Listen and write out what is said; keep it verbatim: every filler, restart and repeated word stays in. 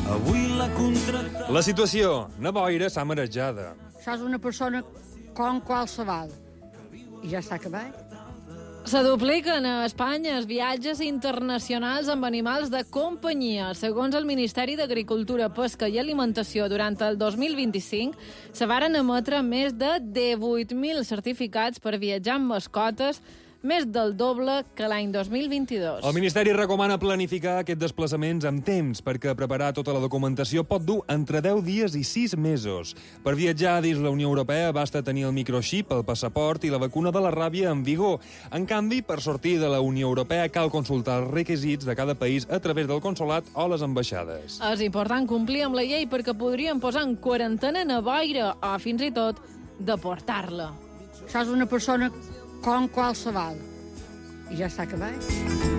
Avui la contracta... La situació, na boira, s'ha marejada. Això és una persona com qualsevol. I ja està acabat. Se dupliquen a Espanya els viatges internacionals amb animals de companyia. Segons el Ministeri d'Agricultura, Pesca i Alimentació, durant el dos mil vint-i-cinc se varen emetre més de divuit mil certificats per viatjar amb mascotes, més del doble que l'any dos mil vint-i-dos. El Ministeri recomana planificar aquests desplaçaments amb temps, perquè preparar tota la documentació pot dur entre deu dies i sis mesos. Per viatjar dins la Unió Europea basta tenir el microxip, el passaport i la vacuna de la ràbia en vigor. En canvi, per sortir de la Unió Europea cal consultar els requisits de cada país a través del consolat o les ambaixades. És important complir amb la llei perquè podrien posar en quarantena na boira o, fins i tot, deportar-la. Això és una persona com qualsevol. I ja està acabat.